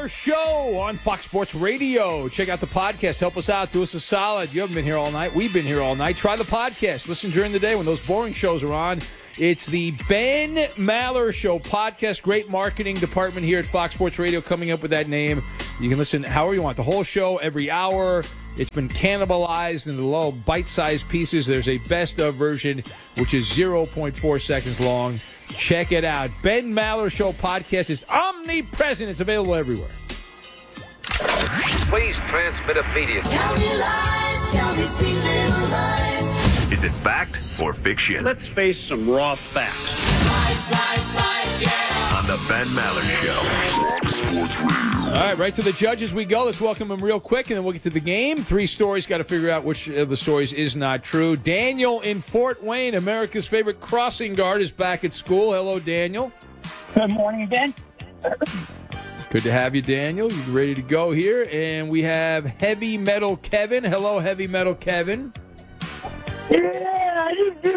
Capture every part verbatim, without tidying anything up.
Maller Show on Fox Sports Radio. Check out the podcast. Help us out. Do us a solid. You haven't been here all night. We've been here all night. Try the podcast. Listen during the day when those boring shows are on. It's the Ben Maller Show podcast. Great marketing department here at Fox Sports Radio coming up with that name. You can listen however you want. The whole show, every hour. It's been cannibalized into little bite-sized pieces. There's a best-of version, which is zero point four seconds long. Check it out. Ben Maller Show podcast is omnipresent. It's available everywhere. Please transmit immediately. Tell me lies, tell me sweet little lies. Is it fact or fiction? Let's face some raw facts. Lies, lies, lies, yeah. On the Ben Maller Show. Fox Sports Radio. All right, right to the judges we go. Let's welcome them real quick, and then we'll get to the game. Three stories. Got to figure out which of the stories is not true. Daniel in Fort Wayne, America's favorite crossing guard, is back at school. Hello, Daniel. Good morning, Ben. Good to have you, Daniel. You ready to go here? And we have Heavy Metal Kevin. Hello, Heavy Metal Kevin. Yeah,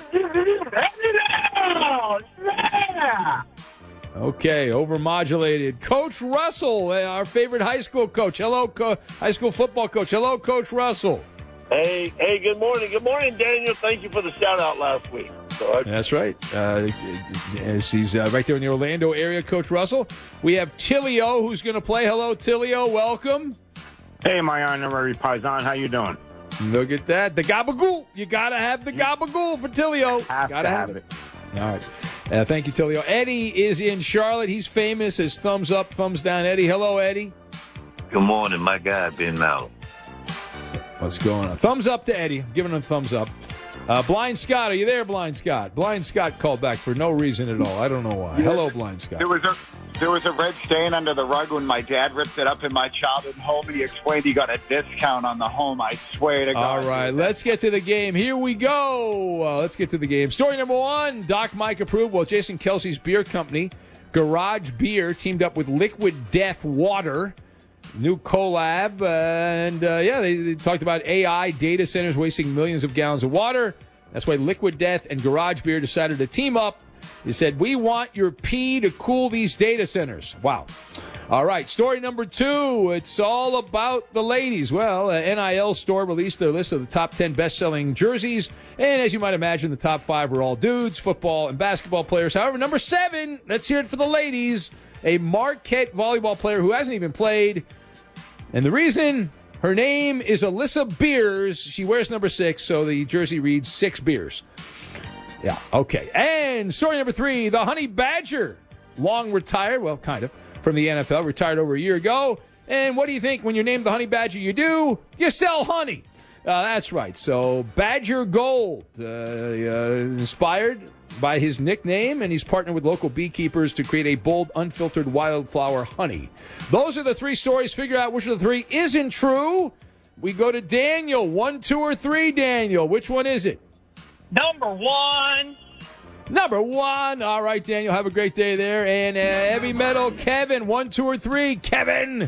yeah. Okay, overmodulated. Coach Russell, our favorite high school coach. Hello, co- high school football coach. Hello, Coach Russell. Hey, hey, good morning. Good morning, Daniel. Thank you for the shout-out last week. So I- That's right. Uh, she's uh, right there in the Orlando area, Coach Russell. We have Tilio, who's going to play. Hello, Tilio. Welcome. Hey, my honorary paisan. How you doing? Look at that. The gabagool. You got to have the gabagool for Tilio. Have Gotta to have, have it. it. All right. Uh, thank you, Tilio. Eddie is in Charlotte. He's famous as thumbs up, thumbs down. Eddie. Hello, Eddie. Good morning, my guy, Ben Maller. What's going on? Thumbs up to Eddie. I'm giving him a thumbs up. Uh, Blind Scott, are you there, Blind Scott? Blind Scott called back for no reason at all. I don't know why. Hello, Blind Scott. There was a there was a red stain under the rug when my dad ripped it up in my childhood home, and he explained he got a discount on the home. I swear to God. All right, let's get to the game. Here we go. Uh, let's get to the game. Story number one, Doc Mike approved. Well, Jason Kelsey's beer company, Garage Beer, teamed up with Liquid Death Water. New collab, uh, and uh, yeah, they, they talked about A I data centers wasting millions of gallons of water. That's why Liquid Death and Garage Beer decided to team up. They said, we want your pee to cool these data centers. Wow. All right, story number two. It's all about the ladies. Well, uh, N I L store released their list of the top ten best-selling jerseys, and as you might imagine, the top five were all dudes, football and basketball players. However, number seven, let's hear it for the ladies, a Marquette volleyball player who hasn't even played. And the reason, her name is Alyssa Beers. She wears number six, so the jersey reads six beers. Yeah, okay. And story number three, the Honey Badger, long retired, well, kind of, from the N F L, retired over a year ago. And what do you think when you're named the Honey Badger? You do? You sell honey. Uh, that's right. So Badger Gold, uh, uh, inspired by his nickname, and he's partnered with local beekeepers to create a bold, unfiltered wildflower honey. Those are the three stories. Figure out which of the three isn't true. We go to Daniel. One, two, or three, Daniel. Which one is it? Number one. Number one. All right, Daniel. Have a great day there. And uh, Heavy Metal Kevin. One, two, or three, Kevin.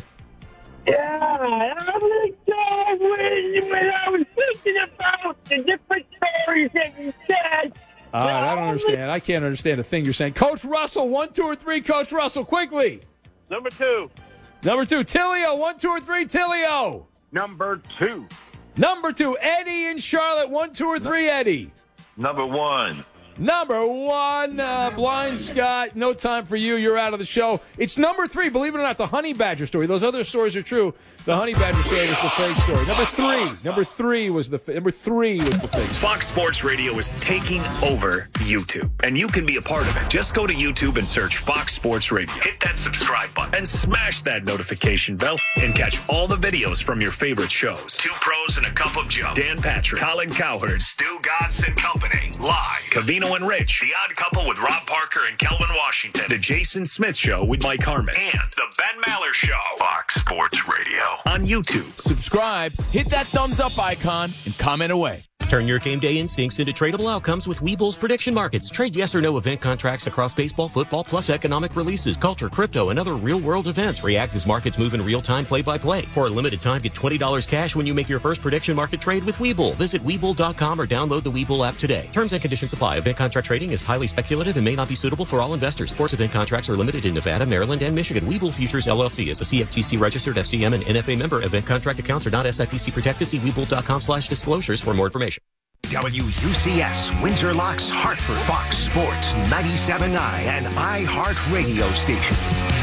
Yeah, I was so when, when I was thinking about the different stories that you said. All right, I don't understand. I can't understand a thing you're saying. Coach Russell, one, two, or three, Coach Russell, quickly. Number two. Number two, Tilio, one, two, or three, Tilio. Number two. Number two, Eddie in Charlotte, one, two, or three, Eddie. Number one. Number one, uh, Blind Scott, no time for you. You're out of the show. It's number three, believe it or not, the Honey Badger story. Those other stories are true. The Honey Badger story was the fake story. Number three, number three was the number three was the fake. Fox Sports Radio is taking over YouTube, and you can be a part of it. Just go to YouTube and search Fox Sports Radio. Hit that subscribe button and smash that notification bell and catch all the videos from your favorite shows. Two Pros and a Cup of Joe. Dan Patrick, Colin Cowherd, Stu Godson and Company. Live. Cavino and Rich. The Odd Couple with Rob Parker and Kelvin Washington. The Jason Smith Show with Mike Harmon. And The Ben Maller Show. Fox Sports Radio. On YouTube. Subscribe, hit that thumbs up icon, and comment away. Turn your game day instincts into tradable outcomes with Webull's prediction markets. Trade yes or no event contracts across baseball, football, plus economic releases, culture, crypto, and other real-world events. React as markets move in real time, play-by-play. For a limited time, get twenty dollars cash when you make your first prediction market trade with Webull. Visit Webull dot com or download the Webull app today. Terms and conditions apply. Event contract trading is highly speculative and may not be suitable for all investors. Sports event contracts are limited in Nevada, Maryland, and Michigan. Webull Futures L L C is a C F T C registered F C M and N F A member. Event contract accounts are not S I P C protected. See Webull dot com slash disclosures for more information. W U C S, Windsor Locks, Hartford, Fox Sports, ninety-seven point nine, and iHeart Radio Station.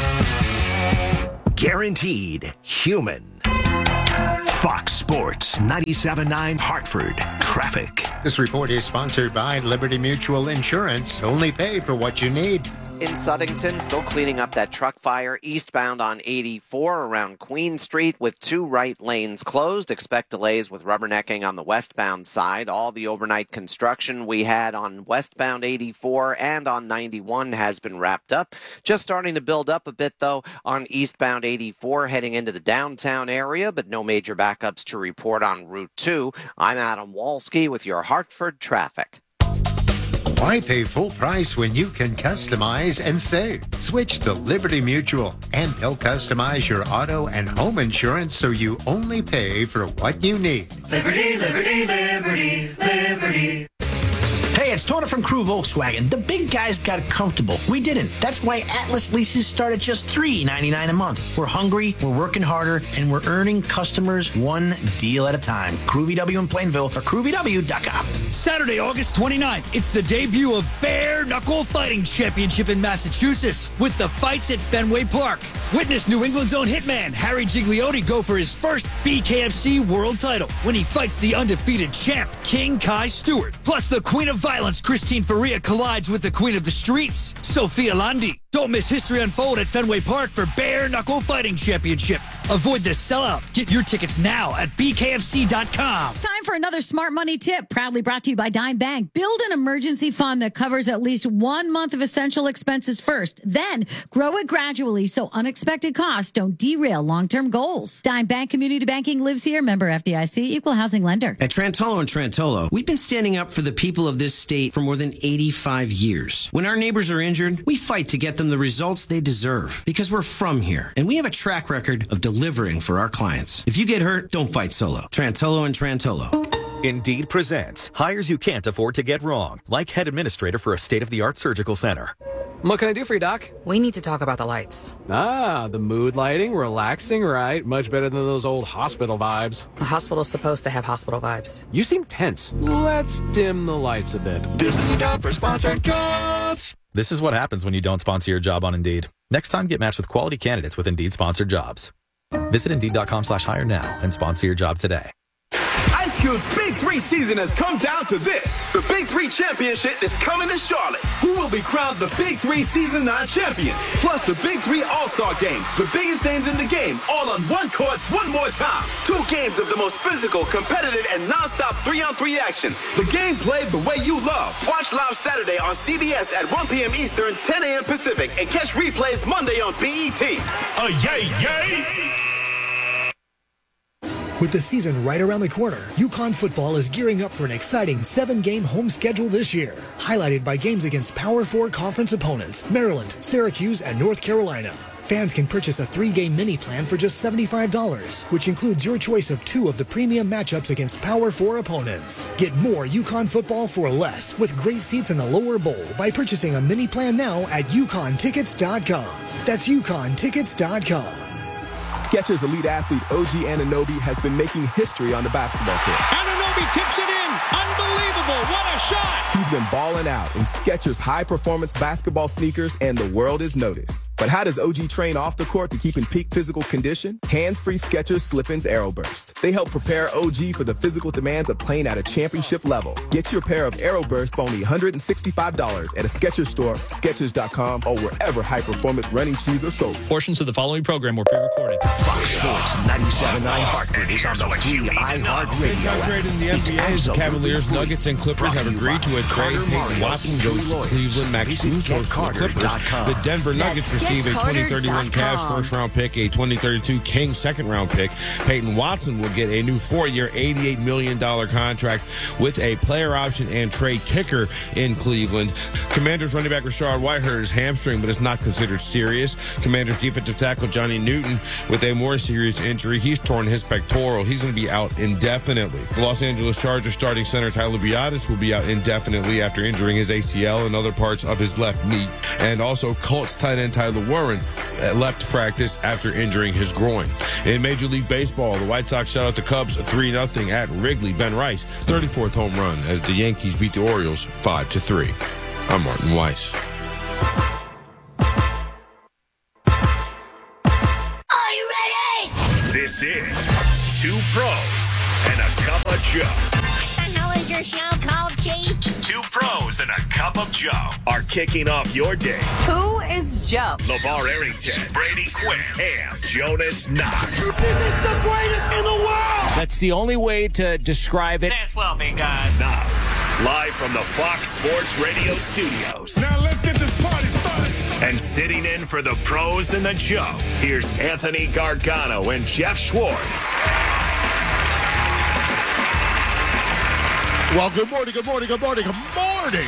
Guaranteed human. Fox Sports, ninety-seven point nine, Hartford. Traffic. This report is sponsored by Liberty Mutual Insurance. Only pay for what you need. In Southington, still cleaning up that truck fire eastbound on eighty-four around Queen Street with two right lanes closed. Expect delays with rubbernecking on the westbound side. All the overnight construction we had on westbound eighty-four and on ninety-one has been wrapped up. Just starting to build up a bit, though, on eastbound eighty-four heading into the downtown area, but no major backups to report on Route two. I'm Adam Walski with your Hartford traffic. Why pay full price when you can customize and save? Switch to Liberty Mutual, and they'll customize your auto and home insurance so you only pay for what you need. Liberty, Liberty, Liberty, Liberty. Hey, it's Tony from Crew Volkswagen. The big guys got comfortable. We didn't. That's why Atlas leases start at just three ninety-nine a month. We're hungry, we're working harder, and we're earning customers one deal at a time. Crew V W in Plainville or crew v w dot com. Saturday, August twenty-ninth, it's the debut of Bare Knuckle Fighting Championship in Massachusetts with the fights at Fenway Park. Witness New England's own hitman Harry Gigliotti go for his first B K F C world title when he fights the undefeated champ King Kai Stewart. Plus, the Queen of Violence Christine Faria collides with the Queen of the Streets, Sophia Landi. Don't miss history unfold at Fenway Park for Bare Knuckle Fighting Championship. Avoid the sellout. Get your tickets now at b k f c dot com. Time for another Smart Money tip, proudly brought to you by Dime Bank. Build an emergency fund that covers at least one month of essential expenses first. Then grow it gradually so unexpected costs don't derail long-term goals. Dime Bank Community Banking lives here. Member F D I C, equal housing lender. At Trantolo and Trantolo, we've been standing up for the people of this state for more than eighty-five years. When our neighbors are injured, we fight to get them the results they deserve because we're from here and we have a track record of delivering for our clients. If you get hurt, don't fight solo. Trantolo and Trantolo. Indeed presents hires you can't afford to get wrong, like head administrator for a state-of-the-art surgical center. What can I do for you, Doc? We need to talk about the lights. Ah, the mood lighting, relaxing, right? Much better than those old hospital vibes. A hospital's supposed to have hospital vibes. You seem tense. Let's dim the lights a bit. This is the time for sponsored jobs. This is what happens when you don't sponsor your job on Indeed. Next time, get matched with quality candidates with Indeed sponsored jobs. Visit Indeed dot com slash hire now and sponsor your job today. Ice Cube's Big Three season has come down to this. The Big Three Championship is coming to Charlotte. Who will be crowned the Big Three Season nine champion? Plus the Big Three All-Star Game. The biggest names in the game, all on one court, one more time. Two games of the most physical, competitive, and non-stop three-on-three action. The game played the way you love. Watch live Saturday on C B S at one p.m. Eastern, ten a.m. Pacific, and catch replays Monday on B E T. Oh, yay, yay! With the season right around the corner, UConn football is gearing up for an exciting seven-game home schedule this year, highlighted by games against Power Four conference opponents, Maryland, Syracuse, and North Carolina. Fans can purchase a three-game mini plan for just seventy-five dollars, which includes your choice of two of the premium matchups against Power Four opponents. Get more UConn football for less with great seats in the lower bowl by purchasing a mini plan now at UConn tickets dot com. That's UConn tickets dot com. Skechers elite athlete O G Anunoby has been making history on the basketball court. Anunoby tips it in. Unbelievable. What a shot. He's been balling out in Skechers high-performance basketball sneakers, and the world is noticed. But how does O G train off the court to keep in peak physical condition? Hands-free Skechers Slip-ins AeroBurst. They help prepare O G for the physical demands of playing at a championship level. Get your pair of AeroBurst for only one hundred sixty-five dollars at a Skechers store, Skechers dot com, or wherever high-performance running shoes are sold. Portions of the following program were pre-recorded. Fox Sports ninety-seven point nine Hartford is on the free iHeart Radio app. Trade in the N B A as the Cavaliers, Nuggets, and Clippers have agreed to a trade. Peyton Watson goes to Cleveland. Max Strus goes to the Clippers. The Denver Nuggets receive receive a twenty thirty-one Cavs first-round pick, a twenty thirty-two Kings second-round pick. Peyton Watson will get a new four-year, eighty-eight million dollars contract with a player option and trade kicker in Cleveland. Commanders running back Rashard White hurt his hamstring, but it's not considered serious. Commanders defensive tackle Johnny Newton with a more serious injury. He's torn his pectoral. He's going to be out indefinitely. The Los Angeles Chargers starting center Tyler Biadasz will be out indefinitely after injuring his A C L and other parts of his left knee. And also Colts tight end Tyler Warren left practice after injuring his groin. In Major League Baseball, the White Sox shut out the Cubs three nothing at Wrigley. Ben Rice, thirty-fourth home run as the Yankees beat the Orioles five to three. I'm Martin Weiss. Are you ready? This is Two Pros and a Cup of Joe. What the hell is your show called, Chief? Two Pros and a Cup of Joe are kicking off your day. Who is Joe? LeVar Arrington, Brady Quinn, and Jonas Knox. This is the greatest in the world! That's the only way to describe it. This will be good. Now, live from the Fox Sports Radio studios. Now let's get this party started. And sitting in for the Pros and the Joe, here's Anthony Gargano and Jeff Schwartz. Well, good morning, good morning, good morning, good morning.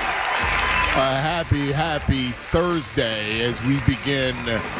A happy, happy Thursday as we begin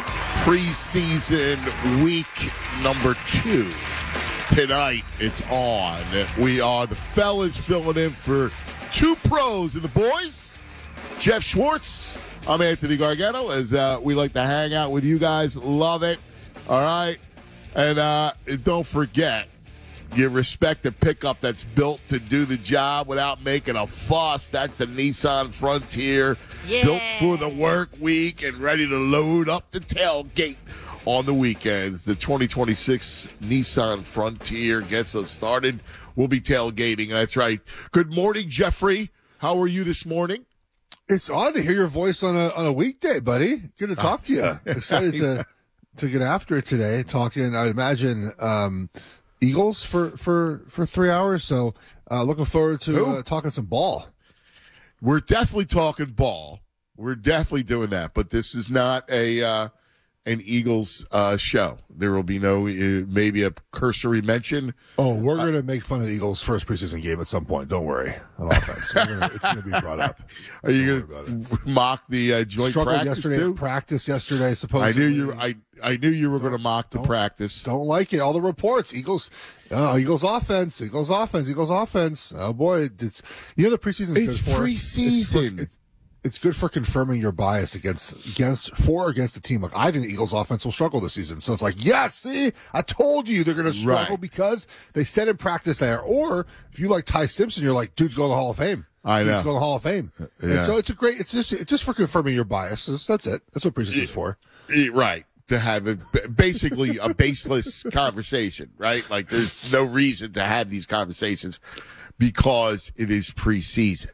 preseason week number two. Tonight, it's on. We are the fellas filling in for Two Pros and the boys. Jeff Schwartz. I'm Anthony Gargano, as uh, we like to hang out with you guys. Love it. All right. And uh, don't forget, you respect a pickup that's built to do the job without making a fuss. That's the Nissan Frontier. Yeah. Built for the work week and ready to load up the tailgate on the weekends. The twenty twenty-six Nissan Frontier gets us started. We'll be tailgating. That's right. Good morning, Jeffrey. How are you this morning? It's odd to hear your voice on a on a weekday, buddy. Good to talk to you. Excited to to get after it today. Talking, I'd imagine, um, Eagles for, for, for three hours. So uh, looking forward to uh, talking some ball. We're definitely talking ball. We're definitely doing that. But this is not a uh, an Eagles uh, show. There will be no uh, maybe a cursory mention. Oh, we're going to make fun of the Eagles' first preseason game at some point. Don't worry. On offense, gonna, it's going to be brought up. Are you going to mock the uh, joint Struggled practice yesterday too? At practice yesterday, supposedly. I knew you. I I knew you were going to mock the practice. Don't like it. All the reports. Eagles. Oh, Eagles offense. Eagles offense. Eagles offense. Oh boy, it's you know the preseason. It's good for, preseason. It's, for, it's it's good for confirming your bias against against for or against the team. Like I think the Eagles offense will struggle this season. So it's like, yes, see, I told you they're going to struggle Right. because they said in practice there. Or if you like Ty Simpson, you're like, dude's going to the Hall of Fame. I know. Dude's going to the Hall of Fame. Yeah. And so it's a great. It's just it's just for confirming your biases. That's it. That's what preseason is for. Eh, Right. To have a, basically a baseless conversation, right? Like there's no reason to have these conversations because it is preseason.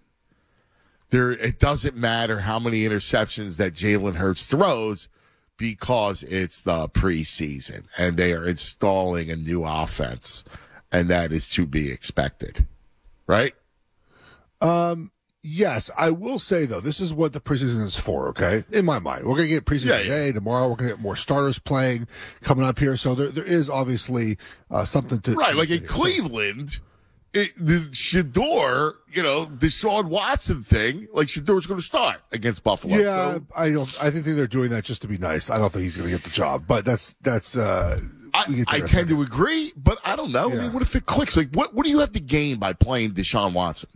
There, it doesn't matter how many interceptions that Jalen Hurts throws because it's the preseason and they are installing a new offense, and that is to be expected, right? Um. Yes, I will say, though, this is what the preseason is for, okay? In my mind. We're going to get preseason Yeah, yeah. today. Tomorrow, we're going to get more starters playing coming up here. So there, there is obviously uh, something to. Right, to like in so- Cleveland, it, the Shador, you know, Deshaun Watson thing, like Shador's going to start against Buffalo. Yeah, So I don't. I think they're doing that just to be nice. I don't think he's going to get the job, but that's that's. Uh, we get to I that tend second. to agree, but I don't know. I mean, what if it clicks? Like, what, what do you have to gain by playing Deshaun Watson?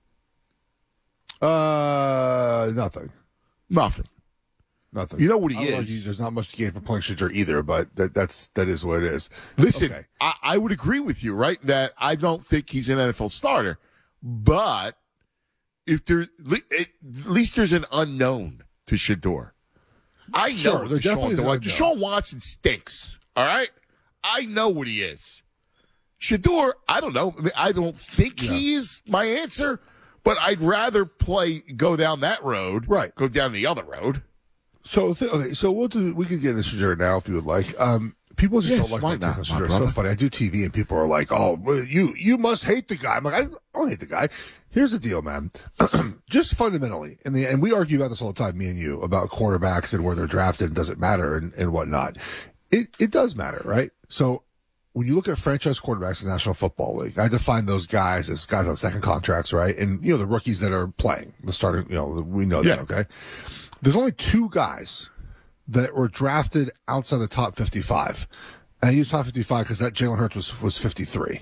Uh, nothing. Nothing. Nothing. You know what he I would is. argue There's not much to gain from playing Shador either, but that, that's that is what it is. Listen, Okay. I, I would agree with you, right? That I don't think he's an N F L starter, but if there, at least there's an unknown to Shador. I Sure, know there Deshaun, definitely is an like, unknown. Deshaun Watson stinks. All right, I know what he is. Shador, I don't know. I, mean, I don't think he is my answer, but I'd rather play go down that road, right? Go down the other road. So th- okay, so we'll do. We could get into Shador now if you would like. Um, people just Yes, don't like why my take not, on my Shador. It's so brother? funny. I do T V and people are like, "Oh, well, you you must hate the guy." I'm like, I I don't hate the guy. Here's the deal, man. Just fundamentally, and, the, and we argue about this all the time, me and you, about quarterbacks and where they're drafted and does it matter and, and whatnot. It, it does matter, right? So when you look at franchise quarterbacks in the National Football League, I define those guys as guys on second contracts, right? And, you know, the rookies that are playing, the starting, you know, we know Yeah. that, okay? There's only two guys that were drafted outside the top fifty-five. And I use top fifty-five because that Jalen Hurts was, was fifty-three.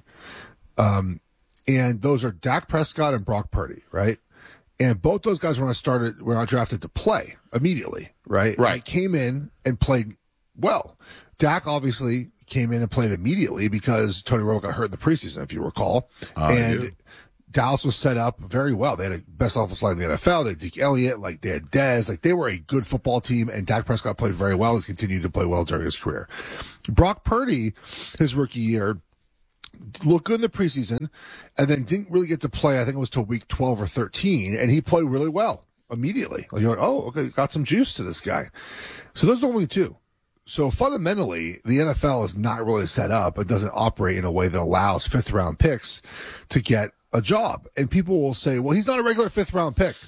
Um, and those are Dak Prescott and Brock Purdy, right? And both those guys were not started, were not drafted to play immediately, right? Right. And they came in and played well. Dak obviously came in and played immediately because Tony Romo got hurt in the preseason, if you recall. Uh, and yeah. Dallas was set up very well. They had a best offensive line in the N F L. They had Zeke Elliott, like they had Dez. Like they were a good football team, and Dak Prescott played very well. He's continued to play well during his career. Brock Purdy, his rookie year, looked good in the preseason and then didn't really get to play. I think it was till week twelve or thirteen, and he played really well immediately. Like you're like, oh, okay, got some juice to this guy. So those are only two. So fundamentally, the N F L is not really set up. It doesn't operate in a way that allows fifth round picks to get a job. And people will say, well, he's not a regular fifth round pick.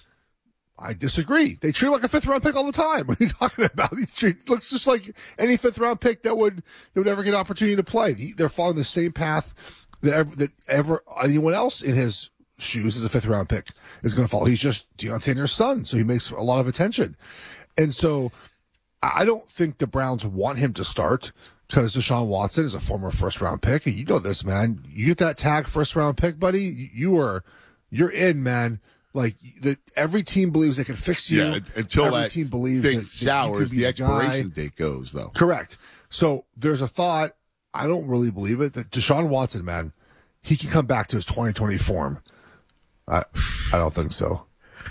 I disagree. They treat him like a fifth round pick all the time. What are you talking about? He treat, looks just like any fifth round pick that would that would ever get an opportunity to play. They're following the same path that ever, that ever anyone else in his shoes as a fifth round pick is going to follow. He's just Deion Sanders' son, so he makes a lot of attention. And so I don't think the Browns want him to start because Deshaun Watson is a former first round pick. And you know this, man. You get that tag first round pick, buddy, you are you're in, man. Like the, every team believes they can fix you. Yeah, until every that team believes thing that, that sours, the expiration guy. date goes, though. Correct. So there's a thought. I don't really believe it that Deshaun Watson, man, he can come back to his twenty twenty form. I I don't think so.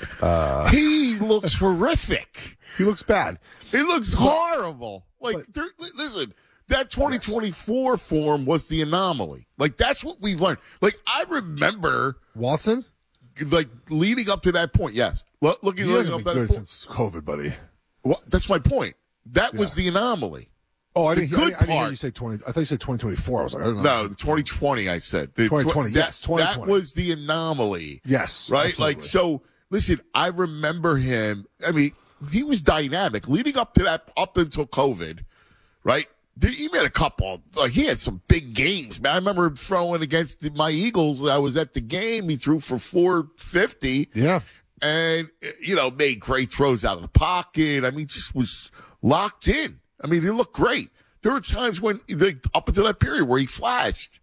Uh, he looks horrific. He looks bad. He looks horrible. Like, there, listen, that twenty twenty-four yes. form was the anomaly. Like, that's what we've learned. Like, I remember Watson. Like leading up to that point, yes. Look, looking he hasn't up been that good point. since COVID, buddy. Well, that's my point. That yeah. was the anomaly. Oh, I the didn't, good I, I didn't part, hear you say twenty. I thought you said twenty twenty-four. I was like, I don't know. No, twenty twenty. I said the, twenty twenty. Tw- yes, that, twenty twenty. That was the anomaly. Yes, right. Absolutely. Like so. Listen, I remember him. I mean, he was dynamic leading up to that, up until COVID, right? He made a couple. Like he had some big games, man. I remember him throwing against my Eagles. I was at the game. He threw for four fifty. Yeah, and you know made great throws out of the pocket. I mean, just was locked in. I mean, he looked great. There were times when like, up until that period where he flashed,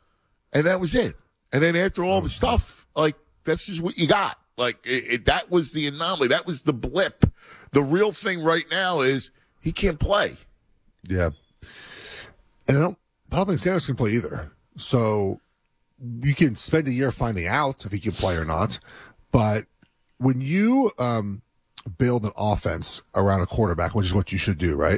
and that was it. And then after all the stuff, like that's just what you got. Like it, it, that was the anomaly. That was the blip. The real thing right now is he can't play. Yeah. And I don't, I don't think Sanders can play either. So you can spend a year finding out if he can play or not. But when you um, build an offense around a quarterback, which is what you should do, right?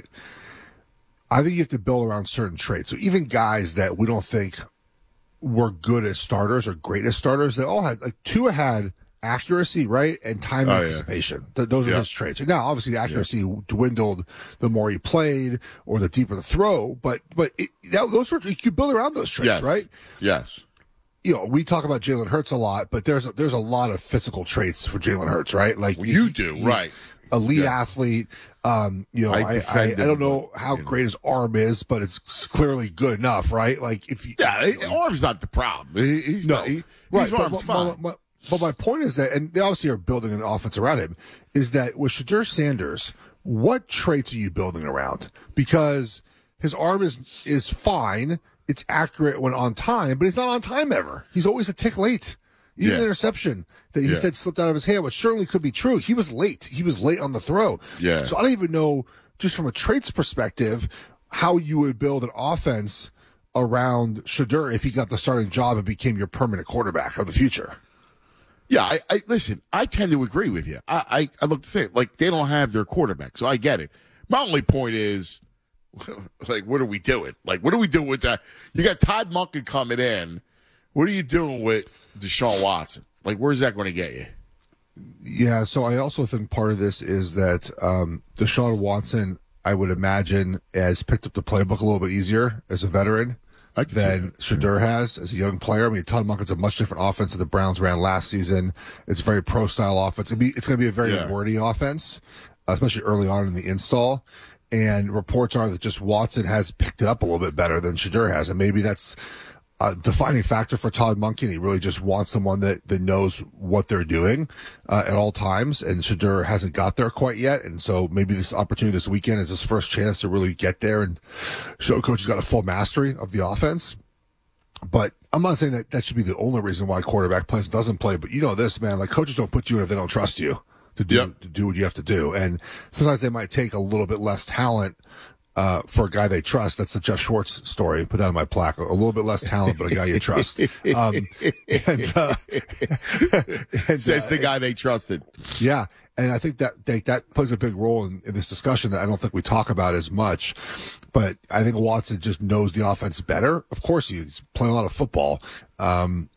I think you have to build around certain traits. So even guys that we don't think were good as starters or great as starters, they all had, like Tua had accuracy, right? And time oh, anticipation. Yeah. Th- those are yeah. his traits. Now, obviously, the accuracy yeah. dwindled the more he played or the deeper the throw, but but it, that, those sorts, you build around those traits, yes. right? Yes. You know, we talk about Jalen Hurts a lot, but there's a, there's a lot of physical traits for Jalen Hurts, right? Like well, you he, do, right? Elite yeah. athlete. Um, you know, I I, I, I don't know how you know. great his arm is, but it's clearly good enough, right? Like if you, yeah, you know, arm's not the problem. He, he's no, not, he, right? his arm's but, fine. But, but, but my point is that, and they obviously are building an offense around him, is that with Shedeur Sanders, what traits are you building around? Because his arm is is fine, it's accurate when on time, but he's not on time ever. He's always a tick late. Even yeah. the interception that he yeah. said slipped out of his hand, which certainly could be true. He was late. He was late on the throw. Yeah. So I don't even know, just from a traits perspective, how you would build an offense around Shedeur if he got the starting job and became your permanent quarterback of the future. Yeah, I, I listen. I tend to agree with you. I, I, I look to say like they don't have their quarterback, so I get it. My only point is, like, what are we doing? Like, what are we doing with that? You got Todd Monken coming in. What are you doing with Deshaun Watson? Like, where's that going to get you? Yeah, so I also think part of this is that um, Deshaun Watson, I would imagine, has picked up the playbook a little bit easier as a veteran. than Shedeur has as a young player. I mean, Todd Monken's a much different offense than the Browns ran last season. It's a very pro-style offense. It'll be, it's going to be a very Yeah. wordy offense, especially early on in the install. And reports are that just Watson has picked it up a little bit better than Shedeur has. And maybe that's a defining factor for Todd Monken. He really just wants someone that, that knows what they're doing uh, at all times. And Shedeur hasn't got there quite yet. And so maybe this opportunity this weekend is his first chance to really get there and show coach he's got a full mastery of the offense. But I'm not saying that that should be the only reason why quarterback plays doesn't play. But you know this, man, like coaches don't put you in if they don't trust you to do, Yep. to do what you have to do. And sometimes they might take a little bit less talent Uh, for a guy they trust. That's the Jeff Schwartz story. Put that on my plaque. A little bit less talent, but a guy you trust. Um, and, uh, and, Says uh, the guy they trusted. Yeah. And I think that they, that plays a big role in, in this discussion that I don't think we talk about as much. But I think Watson just knows the offense better. Of course, he's playing a lot of football. Um,